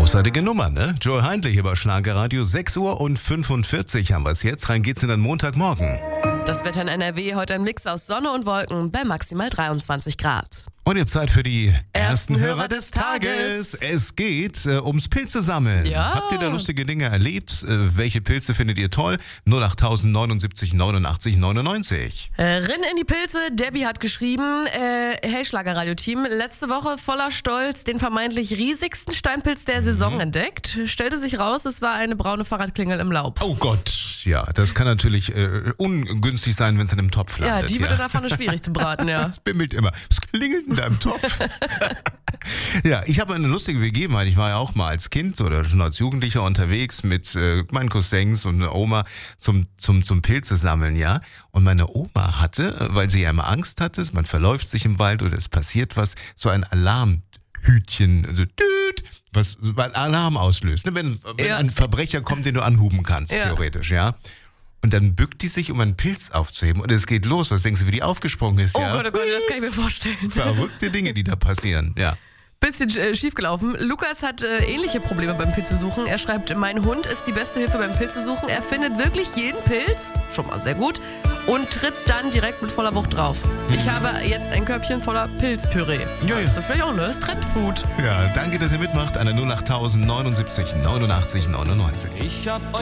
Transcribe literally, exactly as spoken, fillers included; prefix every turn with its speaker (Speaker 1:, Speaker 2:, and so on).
Speaker 1: Großartige Nummer, ne? Joel Heindl hier bei Schlagerradio. sechs Uhr und fünfundvierzig haben wir es jetzt. Rein geht's in den Montagmorgen.
Speaker 2: Das Wetter in N R W, heute ein Mix aus Sonne und Wolken bei maximal dreiundzwanzig Grad.
Speaker 1: Und jetzt Zeit für die ersten,
Speaker 2: Ersten
Speaker 1: Hörer
Speaker 2: Hörer
Speaker 1: des
Speaker 2: des
Speaker 1: Tages.
Speaker 2: Tages.
Speaker 1: Es geht äh, ums Pilze sammeln.
Speaker 2: Ja.
Speaker 1: Habt ihr da lustige Dinge erlebt? Äh, welche Pilze findet ihr toll? null acht neunundsiebzig neunundachtzig neunundneunzig.
Speaker 2: Äh, Rinn in die Pilze, Debbie hat geschrieben, äh, hey Schlagerradio-Team, letzte Woche voller Stolz den vermeintlich riesigsten Steinpilz der Saison mhm. entdeckt. Stellte sich raus, es war eine braune Fahrradklingel im Laub.
Speaker 1: Oh Gott, ja, das kann natürlich äh, ungünstig sein, wenn es in einem Topf
Speaker 2: Ja,
Speaker 1: landet.
Speaker 2: die würde davon schwierig zu braten, ja.
Speaker 1: Das bimmelt immer. Es klingelt in deinem Topf. Ja, ich habe eine lustige Begebenheit. Ich war ja auch mal als Kind oder schon als Jugendlicher unterwegs mit äh, meinen Cousins und einer Oma zum, zum, zum Pilze sammeln, ja. Und meine Oma hatte, weil sie ja immer Angst hatte, man verläuft sich im Wald oder es passiert was, so ein Alarmhütchen, also düt, was was Alarm auslöst. Ne? Wenn, wenn
Speaker 2: Ja.
Speaker 1: ein Verbrecher kommt, den du anhuben kannst,
Speaker 2: Ja.
Speaker 1: theoretisch, ja. Und dann bückt die sich, um einen Pilz aufzuheben. Und es geht los. Was denkst du, wie die aufgesprungen ist?
Speaker 2: Oh
Speaker 1: ja?
Speaker 2: Gott, oh Gott, das kann ich mir vorstellen.
Speaker 1: Verrückte Dinge, die da passieren, ja.
Speaker 2: Bisschen äh, schiefgelaufen. Lukas hat äh, ähnliche Probleme beim Pilzesuchen. Er schreibt, mein Hund ist die beste Hilfe beim Pilzesuchen. Er findet wirklich jeden Pilz, schon mal sehr gut, und tritt dann direkt mit voller Wucht drauf. Ich habe jetzt ein Körbchen voller Pilzpüree.
Speaker 1: Ja, ja.
Speaker 2: Das ist vielleicht auch, ne? Das ist Trendfood.
Speaker 1: Ja, danke, dass ihr mitmacht. An der null acht neunundsiebzig neunundachtzig neunundneunzig.
Speaker 3: Ich hab euch